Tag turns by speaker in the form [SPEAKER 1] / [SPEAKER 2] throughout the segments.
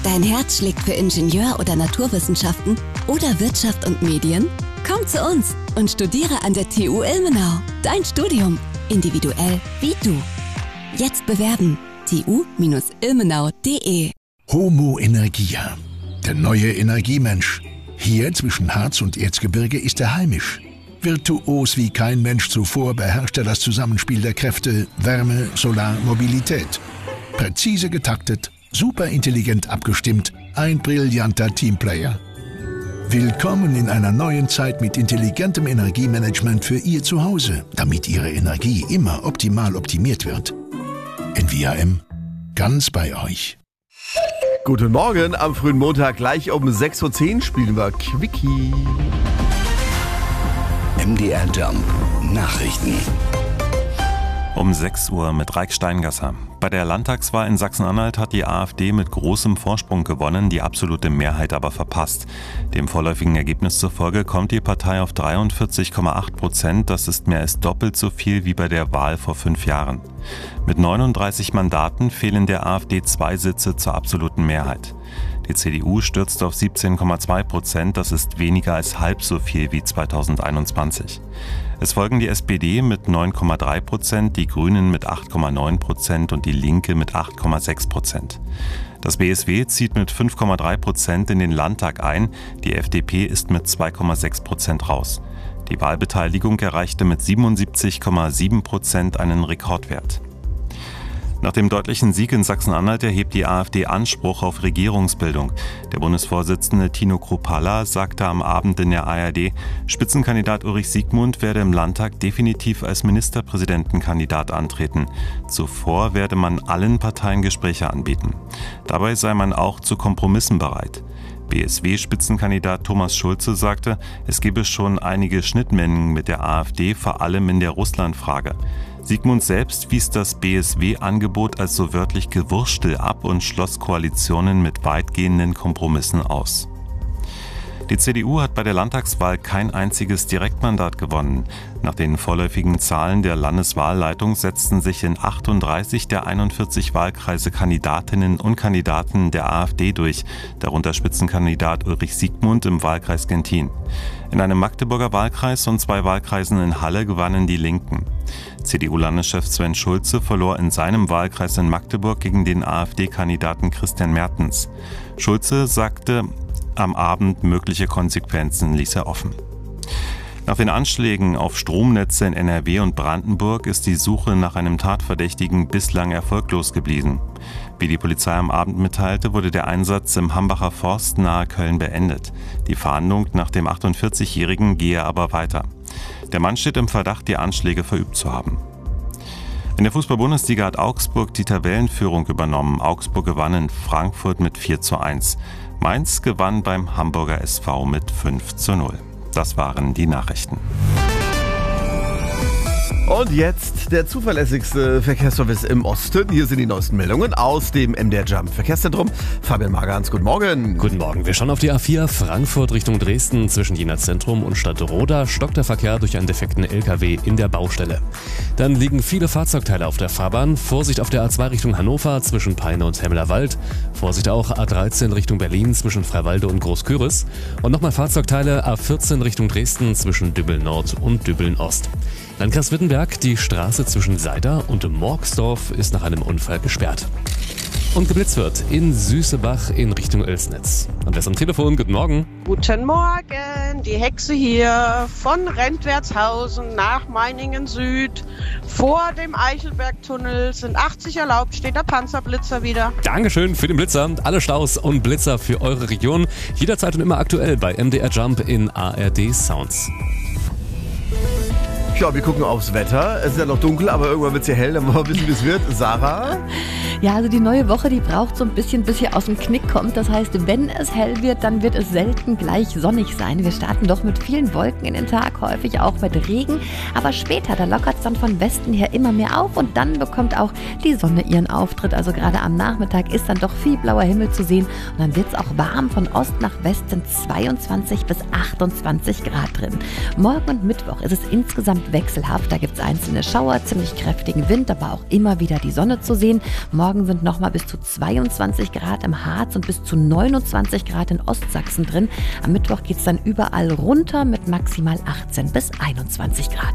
[SPEAKER 1] Dein Herz schlägt für Ingenieur- oder Naturwissenschaften oder Wirtschaft und Medien? Komm zu uns und studiere an der TU Ilmenau. Dein Studium, individuell wie du. Jetzt bewerben. tu-ilmenau.de.
[SPEAKER 2] Homo Energia, der neue Energiemensch. Hier zwischen Harz und Erzgebirge ist er heimisch. Virtuos wie kein Mensch zuvor beherrscht er das Zusammenspiel der Kräfte Wärme, Solar, Mobilität. Präzise getaktet, superintelligent abgestimmt, ein brillanter Teamplayer. Willkommen in einer neuen Zeit mit intelligentem Energiemanagement für Ihr Zuhause, damit Ihre Energie immer optimal optimiert wird. NVIM, ganz bei euch.
[SPEAKER 3] Guten Morgen, am frühen Montag gleich um 6.10 Uhr spielen wir Quickie.
[SPEAKER 4] MDR Jump Nachrichten.
[SPEAKER 5] Um 6 Uhr mit Raik Steingasser. Bei der Landtagswahl in Sachsen-Anhalt hat die AfD mit großem Vorsprung gewonnen, die absolute Mehrheit aber verpasst. Dem vorläufigen Ergebnis zufolge kommt die Partei auf 43,8%. Das ist mehr als doppelt so viel wie bei der Wahl vor 5 Jahren. Mit 39 Mandaten fehlen der AfD 2 Sitze zur absoluten Mehrheit. Die CDU stürzt auf 17,2%, das ist weniger als halb so viel wie 2021. Es folgen die SPD mit 9,3%, die Grünen mit 8,9% und die Linke mit 8,6%. Das BSW zieht mit 5,3% in den Landtag ein, die FDP ist mit 2,6% raus. Die Wahlbeteiligung erreichte mit 77,7% einen Rekordwert. Nach dem deutlichen Sieg in Sachsen-Anhalt erhebt die AfD Anspruch auf Regierungsbildung. Der Bundesvorsitzende Tino Kruppalla sagte am Abend in der ARD, Spitzenkandidat Ulrich Siegmund werde im Landtag definitiv als Ministerpräsidentenkandidat antreten. Zuvor werde man allen Parteien Gespräche anbieten. Dabei sei man auch zu Kompromissen bereit. BSW-Spitzenkandidat Thomas Schulze sagte, es gebe schon einige Schnittmengen mit der AfD, vor allem in der Russlandfrage. Siegmund selbst wies das BSW-Angebot als so wörtlich Gewurstel ab und schloss Koalitionen mit weitgehenden Kompromissen aus. Die CDU hat bei der Landtagswahl kein einziges Direktmandat gewonnen. Nach den vorläufigen Zahlen der Landeswahlleitung setzten sich in 38 der 41 Wahlkreise Kandidatinnen und Kandidaten der AfD durch, darunter Spitzenkandidat Ulrich Siegmund im Wahlkreis Genthin. In einem Magdeburger Wahlkreis und 2 Wahlkreisen in Halle gewannen die Linken. CDU-Landeschef Sven Schulze verlor in seinem Wahlkreis in Magdeburg gegen den AfD-Kandidaten Christian Mertens. Schulze sagte am Abend, mögliche Konsequenzen ließ er offen. Nach den Anschlägen auf Stromnetze in NRW und Brandenburg ist die Suche nach einem Tatverdächtigen bislang erfolglos geblieben. Wie die Polizei am Abend mitteilte, wurde der Einsatz im Hambacher Forst nahe Köln beendet. Die Fahndung nach dem 48-Jährigen gehe aber weiter. Der Mann steht im Verdacht, die Anschläge verübt zu haben. In der Fußball-Bundesliga hat Augsburg die Tabellenführung übernommen. Augsburg gewann in Frankfurt mit 4:1. Mainz gewann beim Hamburger SV mit 5:0. Das waren die Nachrichten.
[SPEAKER 3] Und jetzt der zuverlässigste Verkehrsservice im Osten. Hier sind die neuesten Meldungen aus dem MDR Jump Verkehrszentrum. Fabian Magans, guten Morgen.
[SPEAKER 6] Guten Morgen. Wir schauen auf die A4 Frankfurt Richtung Dresden. Zwischen Jena Zentrum und Stadtroda stockt der Verkehr durch einen defekten LKW in der Baustelle. Dann liegen viele Fahrzeugteile auf der Fahrbahn. Vorsicht auf der A2 Richtung Hannover zwischen Peine und Hemmelerwald. Vorsicht auch A13 Richtung Berlin zwischen Freiwalde und Großküritz. Und nochmal Fahrzeugteile A14 Richtung Dresden zwischen Dübbel Nord und Dübbel Ost. Landkreis Wittenberg, die Straße zwischen Seider und Morgsdorf ist nach einem Unfall gesperrt. Und geblitzt wird in Süßebach in Richtung Oelsnitz. Und wer ist am Telefon? Guten Morgen.
[SPEAKER 7] Guten Morgen, die Hexe hier von Rentwertshausen nach Meiningen Süd. Vor dem Eichelbergtunnel sind 80 erlaubt, steht der Panzerblitzer wieder.
[SPEAKER 6] Dankeschön für den Blitzer. Alle Staus und Blitzer für eure Region. Jederzeit und immer aktuell bei MDR Jump in ARD Sounds.
[SPEAKER 3] Ja, wir gucken aufs Wetter. Es ist ja noch dunkel, aber irgendwann wird es ja hell. Dann wollen wir wissen, wie es wird. Sarah?
[SPEAKER 8] Ja, also die neue Woche, die braucht so ein bisschen, bis sie aus dem Knick kommt. Das heißt, wenn es hell wird, dann wird es selten gleich sonnig sein. Wir starten doch mit vielen Wolken. Wolken in den Tag, häufig auch mit Regen. Aber später, da lockert es dann von Westen her immer mehr auf und dann bekommt auch die Sonne ihren Auftritt. Also gerade am Nachmittag ist dann doch viel blauer Himmel zu sehen und dann wird es auch warm. Von Ost nach West sind 22 bis 28 Grad drin. Morgen und Mittwoch ist es insgesamt wechselhaft. Da gibt es einzelne Schauer, ziemlich kräftigen Wind, aber auch immer wieder die Sonne zu sehen. Morgen sind nochmal bis zu 22 Grad im Harz und bis zu 29 Grad in Ostsachsen drin. Am Mittwoch geht es dann überall runter mit maximal 18 bis 21 Grad.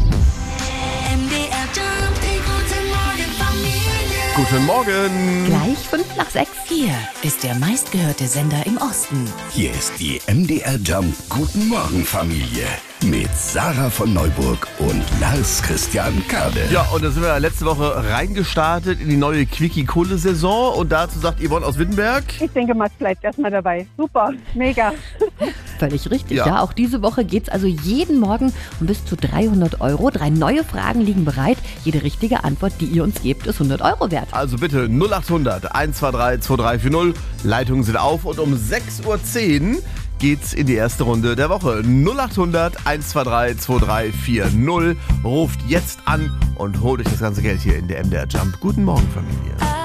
[SPEAKER 3] Guten Morgen.
[SPEAKER 8] Gleich 5 nach 6.
[SPEAKER 1] Hier ist der meistgehörte Sender im Osten.
[SPEAKER 4] Hier ist die MDR Jump Guten Morgen Familie mit Sarah von Neuburg und Lars Christian Kade.
[SPEAKER 3] Ja, und da sind wir letzte Woche reingestartet in die neue Quickie-Kohle-Saison. Und dazu sagt Yvonne aus Wittenberg:
[SPEAKER 9] Ich denke mal, es bleibt erstmal dabei. Super, mega.
[SPEAKER 8] Völlig richtig,
[SPEAKER 3] Ja.
[SPEAKER 8] ja. Auch diese Woche geht es also jeden Morgen um bis zu 300 Euro. 3 neue Fragen liegen bereit. Jede richtige Antwort, die ihr uns gebt, ist 100 Euro wert.
[SPEAKER 3] Also bitte 0800 123 2340. Leitungen sind auf und um 6.10 Uhr geht's in die erste Runde der Woche. 0800 123 2340. Ruft jetzt an und holt euch das ganze Geld hier in der MDR Jump. Guten Morgen, Familie.